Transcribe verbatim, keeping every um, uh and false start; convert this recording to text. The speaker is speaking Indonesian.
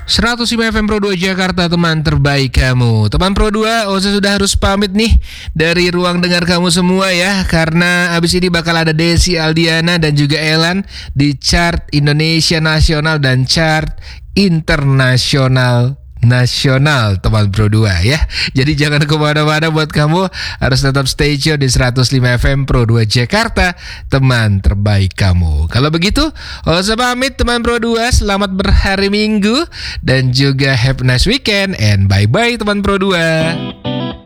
seratus lima F M Pro dua Jakarta, teman terbaik kamu. Teman Pro dua, Oza sudah harus pamit nih dari ruang dengar kamu semua ya, karena abis ini bakal ada Desi Aldiana dan juga Elan di chart Indonesia Nasional dan chart internasional nasional, teman Pro dua ya. Jadi jangan kemana-mana buat kamu, harus tetap stay tune di seratus lima F M Pro dua Jakarta, teman terbaik kamu. Kalau begitu, Oza pamit teman Pro dua, selamat berhari Minggu dan juga have a nice weekend and bye-bye teman Pro dua.